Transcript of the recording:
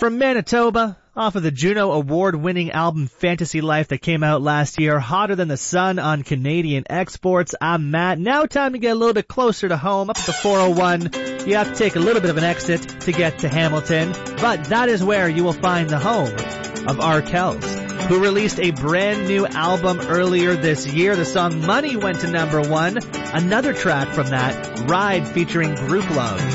From Manitoba, off of the Juno Award-winning album Fantasy Life that came out last year, hotter than the sun on Canadian exports, I'm Matt. Now time to get a little bit closer to home. Up at the 401, you have to take a little bit of an exit to get to Hamilton, but that is where you will find the home of Arkells, who released a brand new album earlier this year. The song Money went to #1. Another track from that, Ride featuring Group Love.